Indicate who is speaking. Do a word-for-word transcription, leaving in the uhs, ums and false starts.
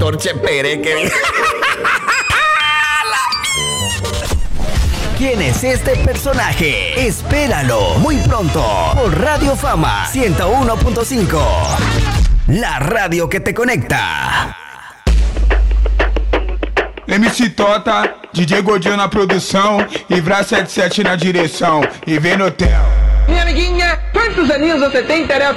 Speaker 1: Héctor Chepereque.
Speaker 2: ¿Quién es este personaje? Espéralo muy pronto por Radio Fama ciento uno punto cinco. La radio que te conecta.
Speaker 3: M C Tota, D J Gordinho na produção e Vra setenta e sete na direção. E vem no hotel.
Speaker 4: Minha amiguinha, quantos aninhos você tem, Tereza?